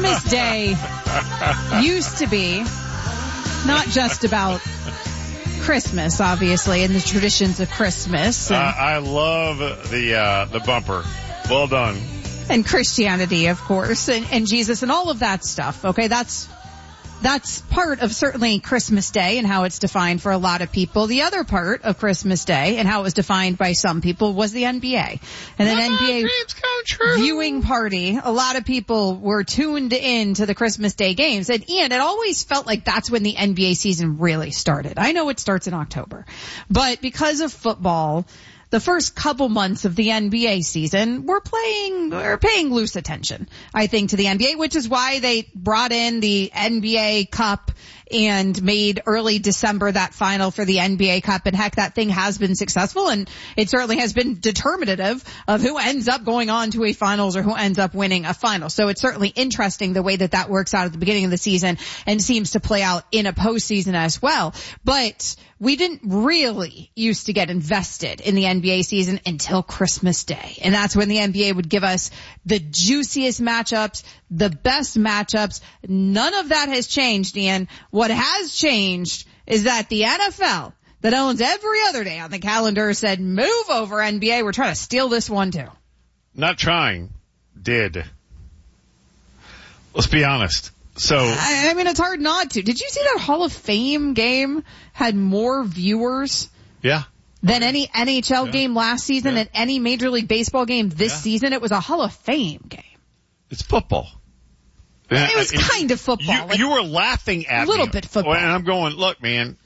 Christmas Day used to be not just about Christmas, obviously, and the traditions of Christmas. I love the bumper. Well done. And Christianity, of course, and Jesus and all of that stuff. Okay, that's part of certainly Christmas Day and how it's defined for a lot of people. The other part of Christmas Day and how it was defined by some people was the NBA. And an NBA viewing party. A lot of people were tuned in to the Christmas Day games. And Ian, it always felt like that's when the NBA season really started. I know it starts in October, but because of football, the first couple months of the NBA season, we're paying loose attention, I think, to the NBA, which is why they brought in the NBA Cup and made early December that final for the NBA Cup. And heck, that thing has been successful, and it certainly has been determinative of who ends up going on to a finals or who ends up winning a final. So it's certainly interesting the way that works out at the beginning of the season and seems to play out in a postseason as well. But we didn't really used to get invested in the NBA season until Christmas Day. And that's when the NBA would give us the juiciest matchups, the best matchups. None of that has changed, Ian. What has changed is that the NFL, that owns every other day on the calendar, said, move over, NBA. We're trying to steal this one too. Not trying. Did. Let's be honest. So I mean, it's hard not to. Did you see that Hall of Fame game had more viewers? Yeah. Than any NHL game last season and any Major League Baseball game this season? It was a Hall of Fame game. It's football. It was kind of football. You were laughing at me. A little bit football. And I'm going, look, man,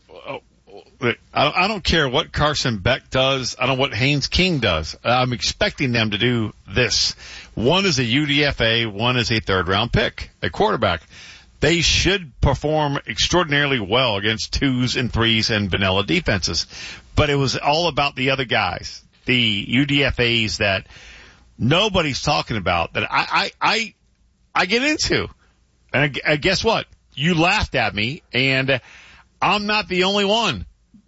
I don't care what Carson Beck does. I don't know what Haynes King does. I'm expecting them to do this. One is a UDFA, one is a third-round pick, a quarterback. They should perform extraordinarily well against 2s and 3s and vanilla defenses. But it was all about the other guys, the UDFAs that nobody's talking about, that I get into. And guess what? You laughed at me, and I'm not the only one.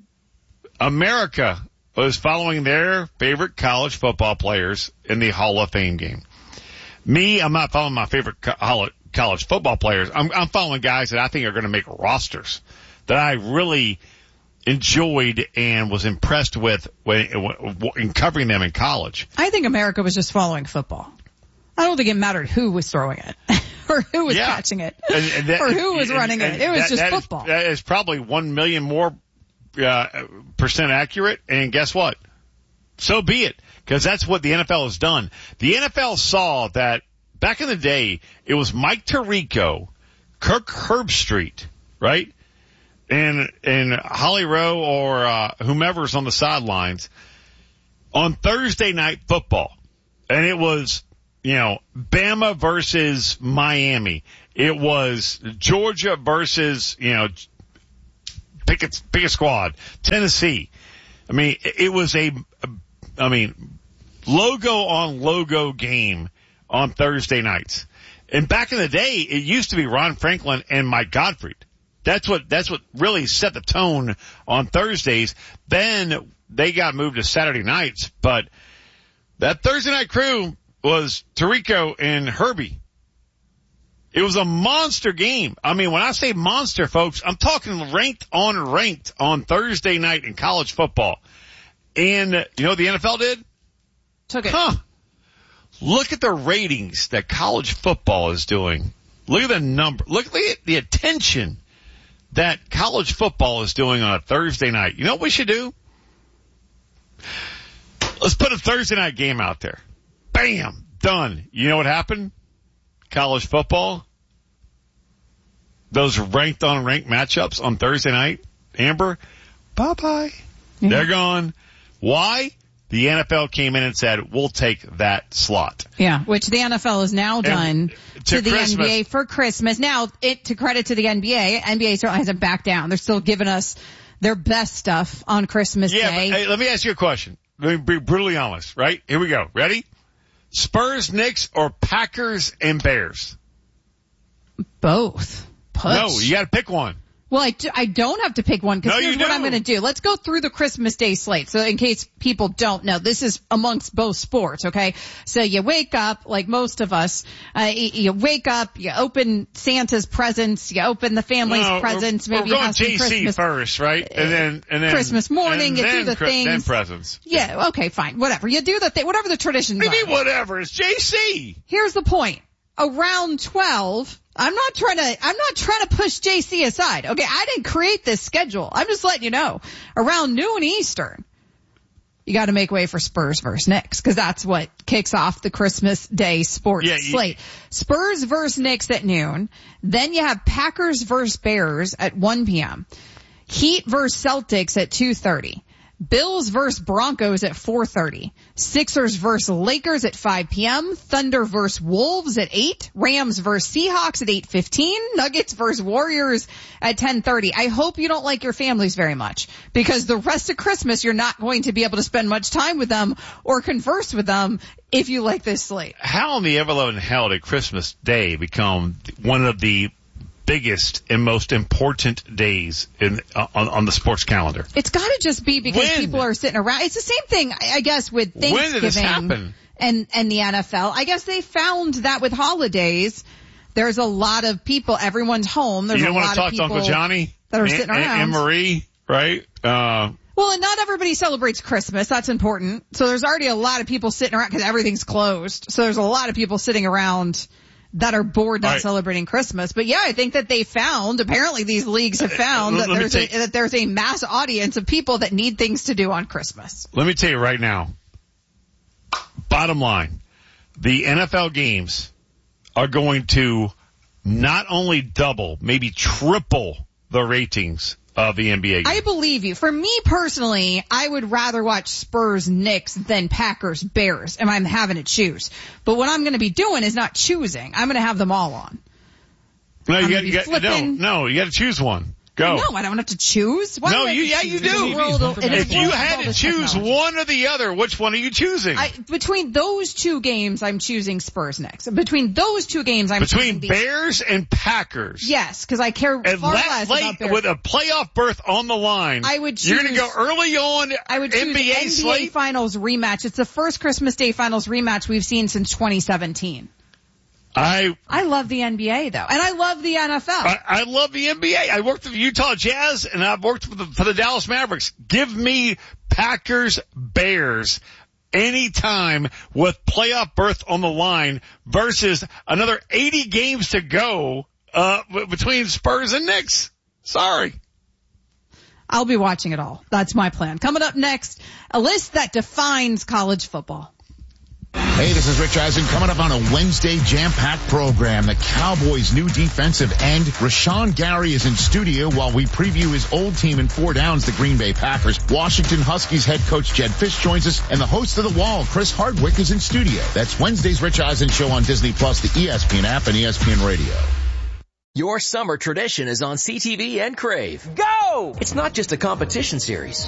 America was following their favorite college football players in the Hall of Fame game. Me, I'm not following my favorite college football players. I'm following guys that I think are going to make rosters, that I really enjoyed and was impressed with in covering them in college. I think America was just following football. I don't think it mattered who was throwing it or who was catching it or who was running it. It was just football. That is probably 1 million more percent accurate. And guess what? So be it, because that's what the NFL has done. The NFL saw that back in the day, it was Mike Tirico, Kirk Herbstreit, right? And Holly Rowe or whomever's on the sidelines on Thursday Night Football. And it was, Bama versus Miami. It was Georgia versus, pick a squad, Tennessee. I mean, it was logo on logo game on Thursday nights. And back in the day, it used to be Ron Franklin and Mike Gottfried. That's what really set the tone on Thursdays. Then they got moved to Saturday nights, but that Thursday night crew was Tirico and Herbie. It was a monster game. I mean, when I say monster, folks, I'm talking ranked on Thursday night in college football. And you know what the NFL did? Took it. Look at the ratings that college football is doing. Look at the number. Look at the attention that college football is doing on a Thursday night. You know what we should do? Let's put a Thursday night game out there. Bam! Done. You know what happened? College football. Those ranked on ranked matchups on Thursday night. Amber, bye-bye. Yeah. They're gone. Why? The NFL came in and said, we'll take that slot. Yeah, which the NFL has now done to the Christmas. NBA for Christmas. Now, to credit to the NBA certainly hasn't backed down. They're still giving us their best stuff on Christmas Day. But, hey, let me ask you a question. Let me be brutally honest, right? Here we go. Ready? Spurs, Knicks, or Packers and Bears? Both. Push. No, you got to pick one. Well, I don't have to pick one because here's what I'm going to do. Let's go through the Christmas Day slate. So in case people don't know, this is amongst both sports, okay? So you wake up, like most of us, you wake up, you open Santa's presents, you open the family's presents, maybe we're you have some JC Christmas first, right? And then Christmas morning, you do the things. Then presents. Yeah, okay, fine, whatever. You do the thing, whatever the traditions are. What do you mean whatever? It's JC. Here's the point. Around 12, I'm not trying to push JC aside. Okay, I didn't create this schedule. I'm just letting you know. Around noon Eastern, you got to make way for Spurs versus Knicks because that's what kicks off the Christmas Day sports slate. Spurs versus Knicks at noon. Then you have Packers versus Bears at 1 p.m. Heat versus Celtics at 2:30. Bills versus Broncos at 4:30. Sixers versus Lakers at 5 p.m. Thunder versus Wolves at 8. Rams versus Seahawks at 8:15. Nuggets versus Warriors at 10:30. I hope you don't like your families very much because the rest of Christmas you're not going to be able to spend much time with them or converse with them if you like this slate. How in the ever-loving hell did Christmas Day become one of the biggest and most important days on the sports calendar? It's got to just be because people are sitting around. It's the same thing, I guess, with Thanksgiving. When did this happen? And the NFL. I guess they found that with holidays, there's a lot of people. Everyone's home. There's a lot of people to Uncle Johnny that are sitting around. And Marie, right? Well, and not everybody celebrates Christmas. That's important. So there's already a lot of people sitting around because everything's closed. So there's a lot of people sitting around that are bored not celebrating Christmas. But yeah, I think that apparently these leagues have found that there's a mass audience of people that need things to do on Christmas. Let me tell you right now, bottom line, the NFL games are going to not only double, maybe triple the ratings of the NBA game. I believe you. For me personally, I would rather watch Spurs Knicks than Packers Bears, and I'm having to choose. But what I'm going to be doing is not choosing. I'm going to have them all on. No, you got to choose one. Go. No, I don't have to choose. You do. If you had to choose one or the other, which one are you choosing? Between those two games, I'm choosing Spurs Knicks. Between those two games, I'm choosing Bears and Packers. Yes, because I care far less about Bears. With a playoff berth on the line, I would choose, you're going to go early on. I would choose NBA slate Finals rematch. It's the first Christmas Day Finals rematch we've seen since 2017. I love the NBA though, and I love the NFL. I love the NBA. I worked for the Utah Jazz, and I've worked for the Dallas Mavericks. Give me Packers Bears anytime with playoff berth on the line versus another 80 games to go between Spurs and Knicks. Sorry. I'll be watching it all. That's my plan. Coming up next, a list that defines college football. Hey, this is Rich Eisen coming up on a Wednesday jam-packed program. The Cowboys' new defensive end, Rashawn Gary, is in studio while we preview his old team in 4 downs, the Green Bay Packers. Washington Huskies head coach Jed Fish joins us, and the host of The Wall, Chris Hardwick, is in studio. That's Wednesday's Rich Eisen Show on Disney+, the ESPN app, and ESPN Radio. Your summer tradition is on CTV and Crave. Go! It's not just a competition series.